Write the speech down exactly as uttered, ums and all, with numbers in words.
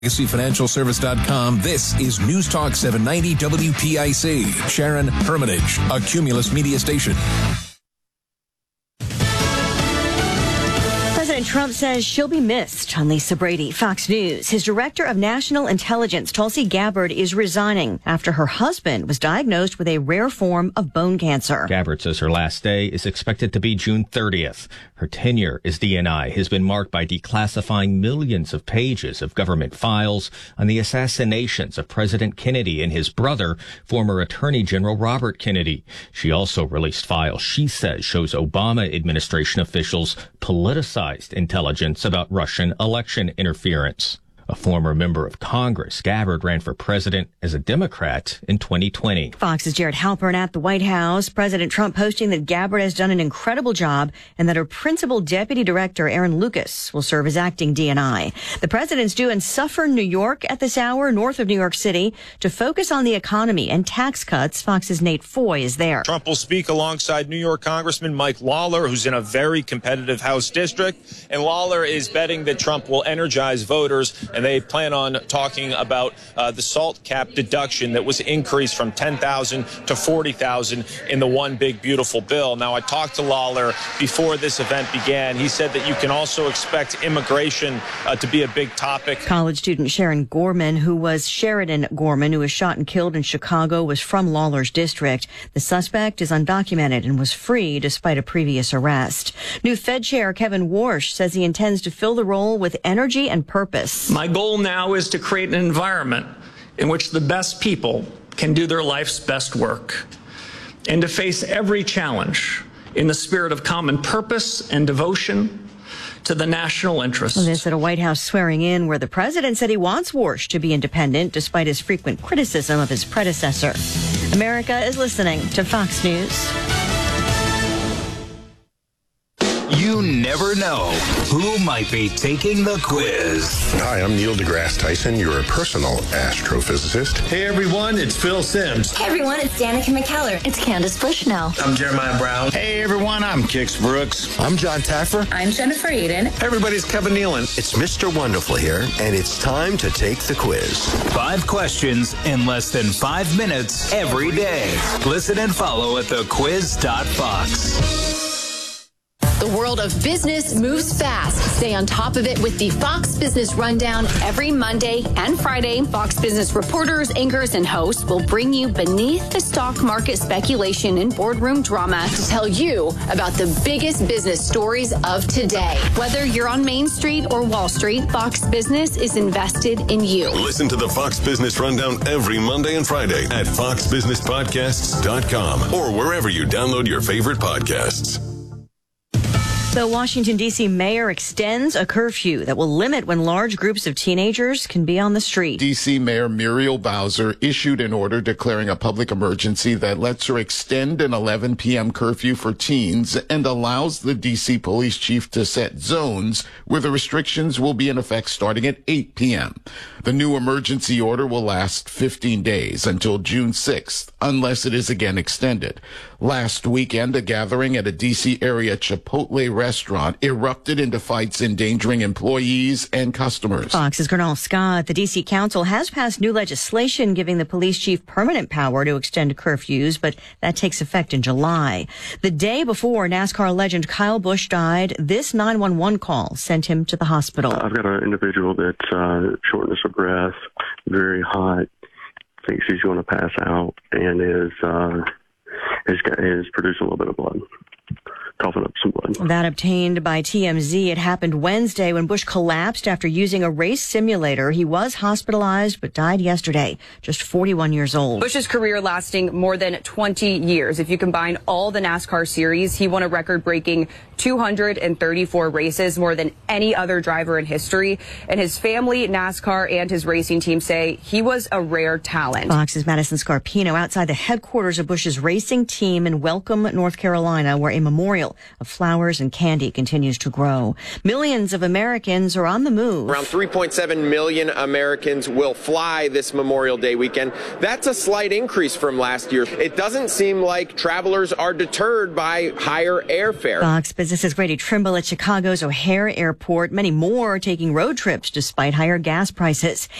Legacy Financial Service dot com. This is News Talk seven ninety W P I C. Sharon Hermitage, a Cumulus media station. President Trump says she'll be missed. On Lisa Brady, Fox News. His director of national intelligence, Tulsi Gabbard, is resigning after her husband was diagnosed with a rare form of bone cancer. Gabbard says her last day is expected to be June thirtieth. Her tenure as D N I has been marked by declassifying millions of pages of government files on the assassinations of President Kennedy and his brother, former Attorney General Robert Kennedy. She also released files she says shows Obama administration officials politicized intelligence about Russian election interference. A former member of Congress, Gabbard ran for president as a Democrat in twenty twenty. Fox's Jared Halpern at the White House. President Trump posting that Gabbard has done an incredible job and that her principal deputy director, Aaron Lucas, will serve as acting D N I. The president's due in Suffern, New York at this hour, north of New York City, to focus on the economy and tax cuts. Fox's Nate Foy is there. Trump will speak alongside New York Congressman Mike Lawler, who's in a very competitive House district. And Lawler is betting that Trump will energize voters, and they plan on talking about uh, the SALT cap deduction that was increased from ten thousand to forty thousand in the One Big Beautiful Bill. Now, I talked to Lawler before this event began. He said that you can also expect immigration uh, to be a big topic. College student Sharon Gorman, who was Sheridan Gorman, who was shot and killed in Chicago, was from Lawler's district. The suspect is undocumented and was free despite a previous arrest. New Fed Chair Kevin Warsh says he intends to fill the role with energy and purpose. My goal now is to create an environment in which the best people can do their life's best work and to face every challenge in the spirit of common purpose and devotion to the national interest. This at a White House swearing in where the president said he wants Warsh to be independent despite his frequent criticism of his predecessor. America is listening to Fox News. You never know who might be taking the quiz. Hi, I'm Neil deGrasse Tyson, your personal astrophysicist. Hey everyone, it's Phil Simms. Hey everyone, it's Danica McKellar. It's Candace Bushnell. I'm Jeremiah Brown. Hey everyone, I'm Kix Brooks. I'm John Taffer. I'm Jennifer Aiden. Hey everybody, it's Kevin Nealon. It's Mister Wonderful here, and it's time to take the quiz. Five questions in less than five minutes every day. Listen and follow at the quiz dot fox. The world of business moves fast. Stay on top of it with the Fox Business Rundown every Monday and Friday. Fox Business reporters, anchors, and hosts will bring you beneath the stock market speculation and boardroom drama to tell you about the biggest business stories of today. Whether you're on Main Street or Wall Street, Fox Business is invested in you. Listen to the Fox Business Rundown every Monday and Friday at fox business podcasts dot com or wherever you download your favorite podcasts. The Washington, D C mayor extends a curfew that will limit when large groups of teenagers can be on the street. D C Mayor Muriel Bowser issued an order declaring a public emergency that lets her extend an eleven p.m. curfew for teens and allows the D C police chief to set zones where the restrictions will be in effect starting at eight p.m. The new emergency order will last fifteen days until June sixth, unless it is again extended. Last weekend, a gathering at a D C area Chipotle restaurant erupted into fights endangering employees and customers. Fox's Colonel Scott. The D C Council has passed new legislation giving the police chief permanent power to extend curfews, but that takes effect in July. The day before NASCAR legend Kyle Busch died, this nine one one call sent him to the hospital. I've got an individual that's uh, shortness of breath, very hot, thinks he's going to pass out, and is uh, is, is producing a little bit of blood. Coughing up some blood. That obtained by T M Z. It happened Wednesday when Busch collapsed after using a race simulator. He was hospitalized but died yesterday, just forty-one years old. Busch's career lasting more than twenty years. If you combine all the NASCAR series, he won a record-breaking two hundred thirty-four races, more than any other driver in history. And his family, NASCAR, and his racing team say he was a rare talent. Fox's Madison Scarpino outside the headquarters of Busch's racing team in Welcome, North Carolina, where a memorial of flowers flowers and candy continues to grow. Millions of Americans are on the move. Around three point seven million Americans will fly this Memorial Day weekend. That's a slight increase from last year. It doesn't seem like travelers are deterred by higher airfare. Fox Business's Grady Trimble at Chicago's O'Hare Airport. Many more are taking road trips despite higher gas prices.